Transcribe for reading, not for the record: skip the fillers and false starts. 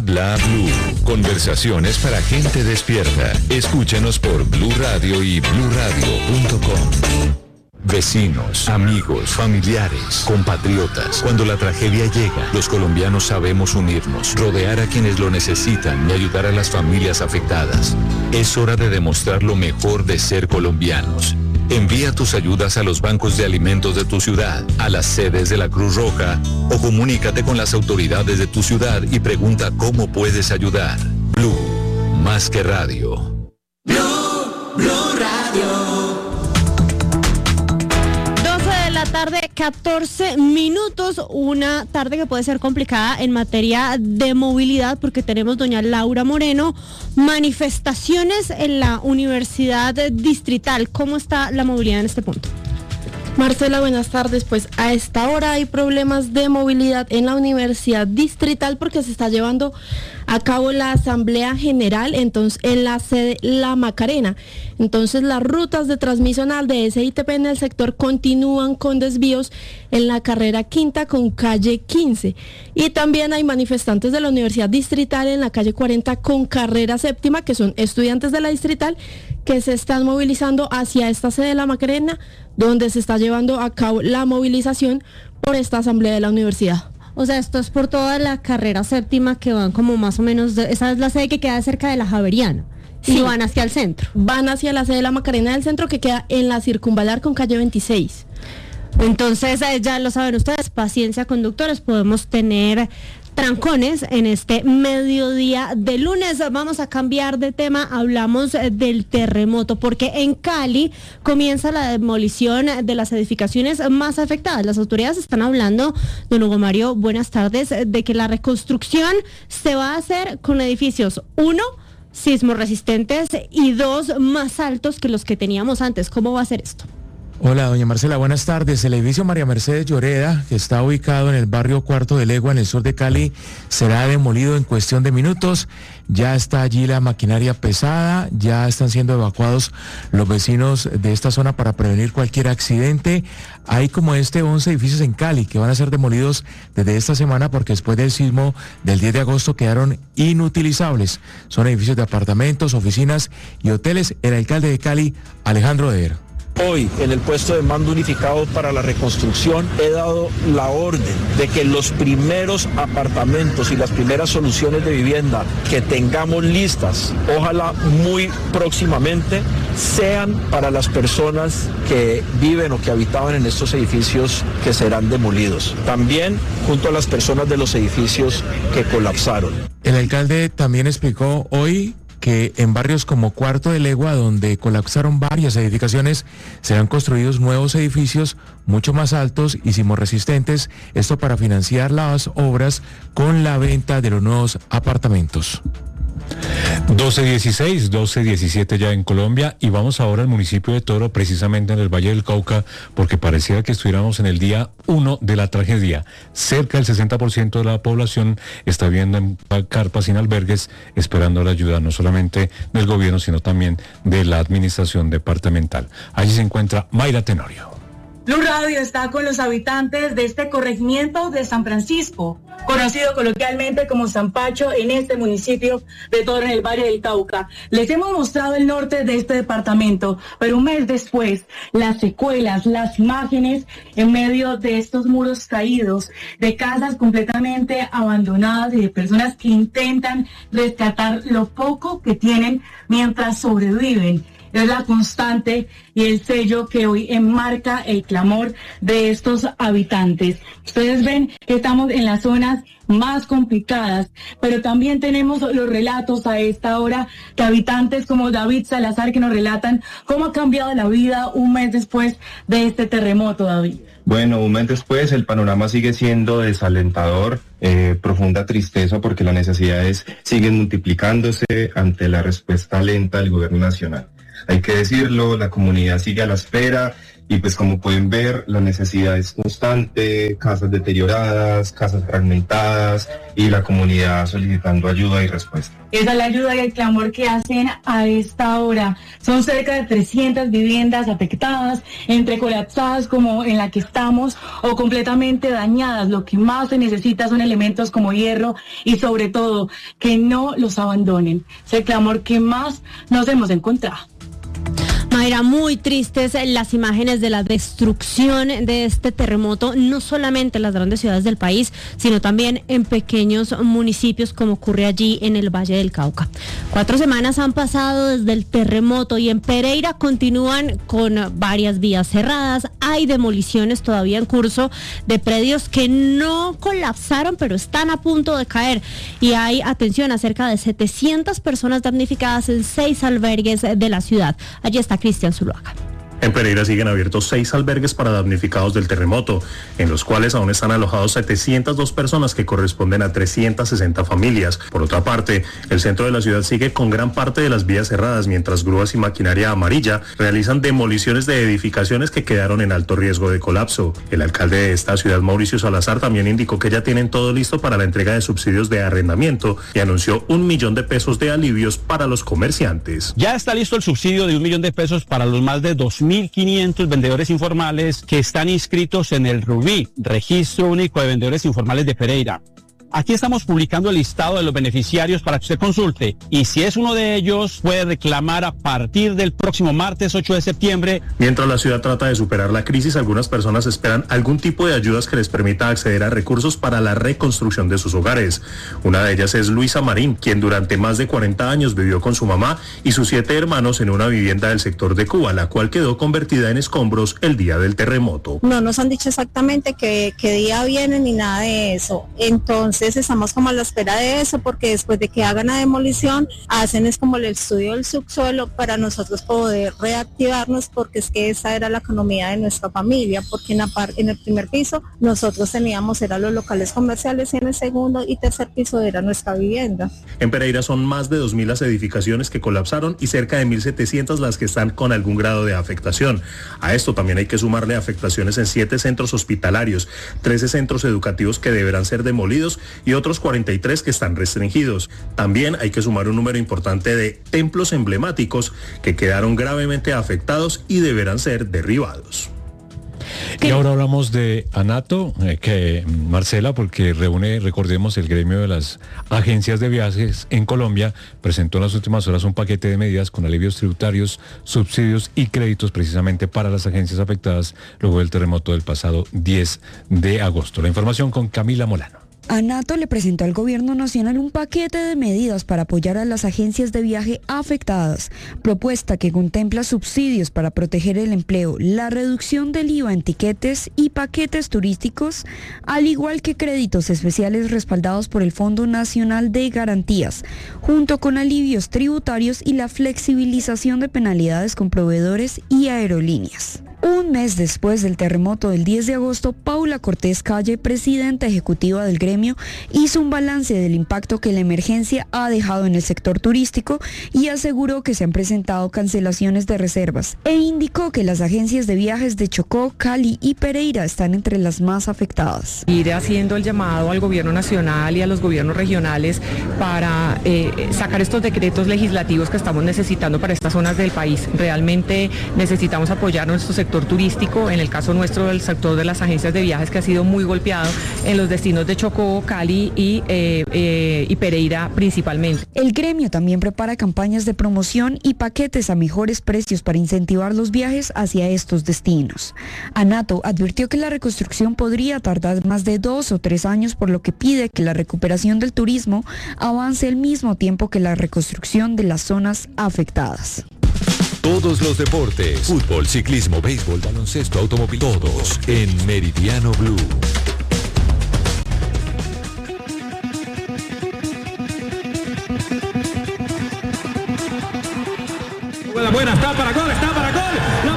Bla bla blue. Conversaciones para gente despierta. Escúchanos por Blue Radio y bluradio.com. Vecinos, amigos, familiares, compatriotas. Cuando la tragedia llega, los colombianos sabemos unirnos, rodear a quienes lo necesitan y ayudar a las familias afectadas. Es hora de demostrar lo mejor de ser colombianos. Envía tus ayudas a los bancos de alimentos de tu ciudad, a las sedes de la Cruz Roja o comunícate con las autoridades de tu ciudad y pregunta cómo puedes ayudar. Blue, más que radio. Blue Radio. Tarde, 14 minutos, una tarde que puede ser complicada en materia de movilidad porque tenemos doña Laura Moreno, manifestaciones en la Universidad Distrital. ¿Cómo está la movilidad en este punto? Marcela, buenas tardes. Pues a esta hora hay problemas de movilidad en la Universidad Distrital porque se está llevando a cabo la Asamblea General entonces en la sede La Macarena. Entonces las rutas de transmisión de SITP en el sector continúan con desvíos en la carrera quinta con calle 15. Y también hay manifestantes de la Universidad Distrital en la calle 40 con carrera séptima, que son estudiantes de la Distrital, que se están movilizando hacia esta sede de La Macarena, donde se está llevando a cabo la movilización por esta asamblea de la universidad. O sea, esto es por toda la carrera séptima que van como más o menos, esa es la sede que queda cerca de la Javeriana. Sí. Y van hacia el centro. Van hacia la sede de La Macarena del centro, que queda en la Circunvalar con calle 26. Entonces, ya lo saben ustedes, paciencia conductores, podemos tener trancones en este mediodía de lunes. Vamos a cambiar de tema, hablamos del terremoto, porque en Cali comienza la demolición de las edificaciones más afectadas. Las autoridades están hablando, don Hugo Mario, buenas tardes, de que la reconstrucción se va a hacer con edificios, 1, sismos resistentes y 2, más altos que los que teníamos antes. ¿Cómo va a ser esto? Hola, doña Marcela, buenas tardes. El edificio María Mercedes Lloreda, que está ubicado en el barrio Cuarto de Legua, en el sur de Cali, será demolido en cuestión de minutos. Ya está allí la maquinaria pesada, ya están siendo evacuados los vecinos de esta zona para prevenir cualquier accidente. Hay como 11 edificios en Cali que van a ser demolidos desde esta semana porque después del sismo del 10 de agosto quedaron inutilizables. Son edificios de apartamentos, oficinas y hoteles. El alcalde de Cali, Alejandro Eder. Hoy, en el puesto de mando unificado para la reconstrucción, he dado la orden de que los primeros apartamentos y las primeras soluciones de vivienda que tengamos listas, ojalá muy próximamente, sean para las personas que viven o que habitaban en estos edificios que serán demolidos. También junto a las personas de los edificios que colapsaron. El alcalde también explicó hoy que en barrios como Cuarto de Legua, donde colapsaron varias edificaciones, serán construidos nuevos edificios mucho más altos y sismorresistentes, esto para financiar las obras con la venta de los nuevos apartamentos. 12:16, 12:17 ya en Colombia, y vamos ahora al municipio de Toro, precisamente en el Valle del Cauca, porque pareciera que estuviéramos en el día 1 de la tragedia. Cerca del 60% de la población está viviendo en carpas sin albergues, esperando la ayuda no solamente del gobierno, sino también de la administración departamental. Allí se encuentra Mayra Tenorio. Blue Radio está con los habitantes de este corregimiento de San Francisco, conocido coloquialmente como San Pacho, en este municipio de Toro, en el Valle del Cauca. Les hemos mostrado el norte de este departamento, pero un mes después, las secuelas, las imágenes en medio de estos muros caídos, de casas completamente abandonadas y de personas que intentan rescatar lo poco que tienen mientras sobreviven. Es la constante y el sello que hoy enmarca el clamor de estos habitantes. Ustedes ven que estamos en las zonas más complicadas, pero también tenemos los relatos a esta hora de habitantes como David Salazar, que nos relatan cómo ha cambiado la vida un mes después de este terremoto, David. Bueno, un mes después el panorama sigue siendo desalentador, profunda tristeza porque las necesidades siguen multiplicándose ante la respuesta lenta del gobierno nacional. Hay que decirlo, la comunidad sigue a la espera y pues como pueden ver, la necesidad es constante, casas deterioradas, casas fragmentadas y la comunidad solicitando ayuda y respuesta. Esa es la ayuda y el clamor que hacen a esta hora. Son cerca de 300 viviendas afectadas, entre colapsadas como en la que estamos o completamente dañadas. Lo que más se necesita son elementos como hierro y sobre todo que no los abandonen. Es el clamor que más nos hemos encontrado. Mayra, muy tristes las imágenes de la destrucción de este terremoto, no solamente en las grandes ciudades del país, sino también en pequeños municipios como ocurre allí en el Valle del Cauca. 4 semanas han pasado desde el terremoto y en Pereira continúan con varias vías cerradas. Hay demoliciones todavía en curso de predios que no colapsaron, pero están a punto de caer. Y hay, atención, a cerca de 700 personas damnificadas en 6 albergues de la ciudad. Allí está Cristian Zuluaga. En Pereira siguen abiertos 6 albergues para damnificados del terremoto, en los cuales aún están alojados 702 personas que corresponden a 360 familias. Por otra parte, el centro de la ciudad sigue con gran parte de las vías cerradas, mientras grúas y maquinaria amarilla realizan demoliciones de edificaciones que quedaron en alto riesgo de colapso. El alcalde de esta ciudad, Mauricio Salazar, también indicó que ya tienen todo listo para la entrega de subsidios de arrendamiento y anunció $1.000.000 de alivios para los comerciantes. Ya está listo el subsidio de $1.000.000 para los más de 2.500 vendedores informales que están inscritos en el RUBI, Registro Único de Vendedores Informales de Pereira. Aquí estamos publicando el listado de los beneficiarios para que usted consulte y si es uno de ellos puede reclamar a partir del próximo martes 8 de septiembre. Mientras la ciudad trata de superar la crisis, algunas personas esperan algún tipo de ayudas que les permita acceder a recursos para la reconstrucción de sus hogares. Una de ellas es Luisa Marín, quien durante más de 40 años vivió con su mamá y sus 7 hermanos en una vivienda del sector de Cuba, la cual quedó convertida en escombros el día del terremoto. No nos han dicho exactamente qué día vienen ni nada de eso. Entonces estamos como a la espera de eso, porque después de que hagan la demolición, hacen es como el estudio del subsuelo para nosotros poder reactivarnos, porque es que esa era la economía de nuestra familia, porque en el primer piso nosotros teníamos, eran los locales comerciales, y en el segundo y tercer piso era nuestra vivienda. En Pereira son más de 2.000 las edificaciones que colapsaron y cerca de 1.700 las que están con algún grado de afectación. A esto también hay que sumarle afectaciones en 7 centros hospitalarios, 13 centros educativos que deberán ser demolidos y otros 43 que están restringidos. También hay que sumar un número importante de templos emblemáticos que quedaron gravemente afectados y deberán ser derribados. Y ahora hablamos de ANATO, Marcela, porque reúne, recordemos, el gremio de las agencias de viajes en Colombia, presentó en las últimas horas un paquete de medidas con alivios tributarios, subsidios y créditos precisamente para las agencias afectadas luego del terremoto del pasado 10 de agosto. La información con Camila Molano. ANATO le presentó al gobierno nacional un paquete de medidas para apoyar a las agencias de viaje afectadas, propuesta que contempla subsidios para proteger el empleo, la reducción del IVA en tiquetes y paquetes turísticos, al igual que créditos especiales respaldados por el Fondo Nacional de Garantías, junto con alivios tributarios y la flexibilización de penalidades con proveedores y aerolíneas. Un mes después del terremoto del 10 de agosto, Paula Cortés Calle, presidenta ejecutiva del gremio, hizo un balance del impacto que la emergencia ha dejado en el sector turístico y aseguró que se han presentado cancelaciones de reservas e indicó que las agencias de viajes de Chocó, Cali y Pereira están entre las más afectadas. Ir haciendo el llamado al gobierno nacional y a los gobiernos regionales para sacar estos decretos legislativos que estamos necesitando para estas zonas del país. Realmente necesitamos apoyar nuestro sector turístico, en el caso nuestro del sector de las agencias de viajes, que ha sido muy golpeado en los destinos de Chocó, Cali y Pereira principalmente. El gremio también prepara campañas de promoción y paquetes a mejores precios para incentivar los viajes hacia estos destinos. ANATO advirtió que la reconstrucción podría tardar más de 2 o 3 años, por lo que pide que la recuperación del turismo avance al mismo tiempo que la reconstrucción de las zonas afectadas. Todos los deportes, fútbol, ciclismo, béisbol, baloncesto, automovilismo, todos en Meridiano Blue. Buena, está para gol,